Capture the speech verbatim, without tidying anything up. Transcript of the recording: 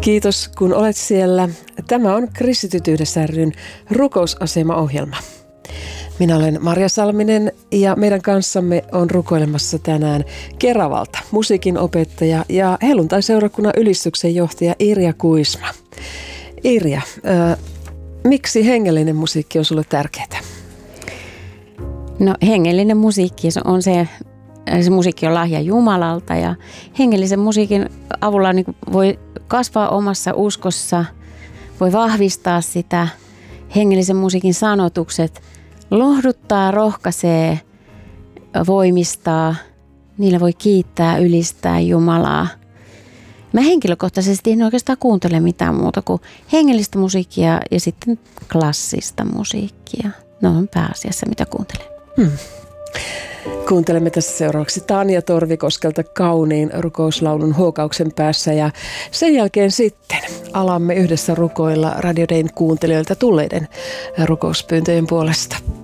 Kiitos, kun olet siellä. Tämä on Kristityt yhdessä ry:n rukousasema-ohjelma. Minä olen Marja Salminen ja meidän kanssamme on rukoilemassa tänään Keravalta musiikin opettaja ja helluntai-seurakunnan ylistyksen johtaja Irja Kuisma. Irja, äh, miksi hengellinen musiikki on sulle tärkeää? No hengellinen musiikki on se, se musiikki on lahja Jumalalta ja hengellisen musiikin avulla niin voi kasvaa omassa uskossa, voi vahvistaa sitä. Hengellisen musiikin sanotukset lohduttaa, rohkaisee, voimistaa. Niillä voi kiittää, ylistää Jumalaa. Mä henkilökohtaisesti en oikeastaan kuuntele mitään muuta kuin hengellistä musiikkia ja sitten klassista musiikkia. Ne on pääasiassa mitä kuuntelen. Hmm. Kuuntelemme tässä seuraavaksi Tanja Torvikoskelta kauniin rukouslaulun huokauksen päässä ja sen jälkeen sitten alamme yhdessä rukoilla Radio Dayn kuuntelijoilta tulleiden rukouspyyntöjen puolesta.